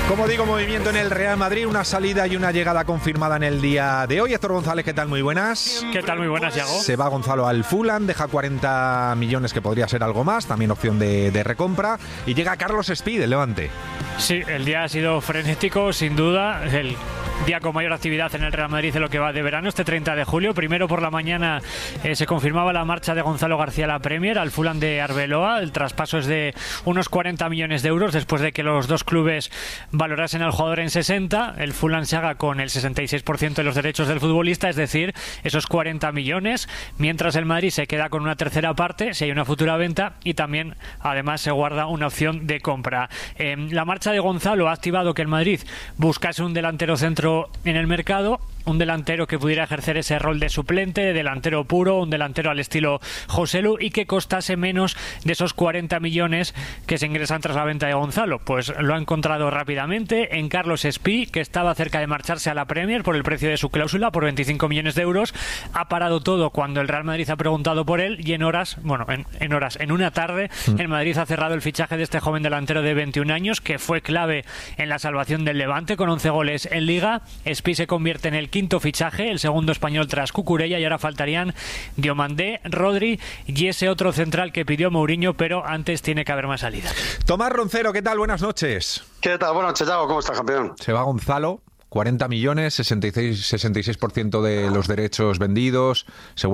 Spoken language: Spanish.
Como digo, movimiento en el Real Madrid, una salida y una llegada confirmada en el día de hoy. Héctor González, ¿qué tal? Muy buenas. ¿Qué tal? Muy buenas, Yago. Se va Gonzalo al Fulham, deja 40 millones, que podría ser algo más, también opción de recompra. Y llega Carlos Espí del Levante. Sí, el día ha sido frenético, sin duda. El día con mayor actividad en el Real Madrid de lo que va de verano, este 30 de julio. Primero por la mañana se confirmaba la marcha de Gonzalo García a la Premier, al Fulham de Arbeloa. El traspaso es de unos 40 millones de euros, después de que los dos clubes valorasen al jugador en 60. El Fulham se haga con el 66% de los derechos del futbolista, es decir, esos 40 millones, mientras el Madrid se queda con una tercera parte, si hay una futura venta, y también, además, se guarda una opción de compra. La marcha de Gonzalo ha activado que el Madrid buscase un delantero centro en el mercado, un delantero que pudiera ejercer ese rol de suplente, de delantero puro, un delantero al estilo Joselu y que costase menos de esos 40 millones que se ingresan tras la venta de Gonzalo. Pues lo ha encontrado rápidamente en Carlos Espí, que estaba cerca de marcharse a la Premier por el precio de su cláusula, por 25 millones de euros. Ha parado todo cuando el Real Madrid ha preguntado por él y en una tarde, el Madrid ha cerrado el fichaje de este joven delantero de 21 años, que fue clave en la salvación del Levante con 11 goles en Liga. Espí se convierte en el quinto fichaje, el segundo español tras Cucurella, y ahora faltarían Diomandé, Rodri y ese otro central que pidió Mourinho, pero antes tiene que haber más salidas. Tomás Roncero, ¿qué tal? Buenas noches. ¿Qué tal? Buenas noches, Yago. ¿Cómo estás, campeón? Se va Gonzalo, 40 millones, 66% de los derechos vendidos.